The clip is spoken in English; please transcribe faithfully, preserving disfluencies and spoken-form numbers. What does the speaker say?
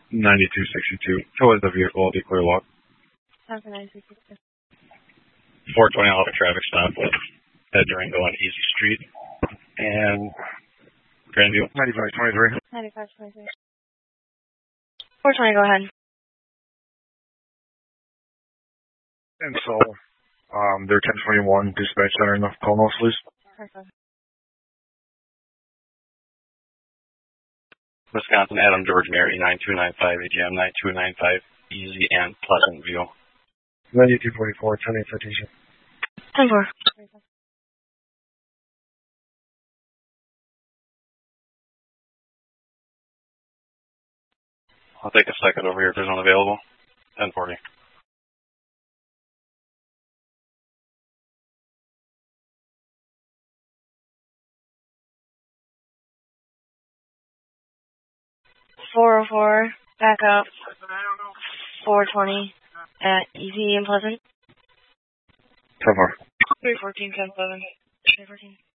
ninety-two sixty-two. Towards the vehicle will be clear lock. four twenty off a traffic stop with Ed Durango on Easy Street and Grandview. ninety-five twenty-three. ninety-five twenty-three. four twenty, go ahead. And so, um, they're ten twenty-one dispatch center in the call notes, please. Perfect. Wisconsin Adam George Mary nine two nine five A G M nine two nine five Easy and Pleasant View. ninety-two forty-four, ten eight citation. ten four. I'll take a second over here if there's one available. ten forty. four oh four, back up. four twenty at Easy and Pleasant. ten four. three fourteen, ten seven. three fourteen.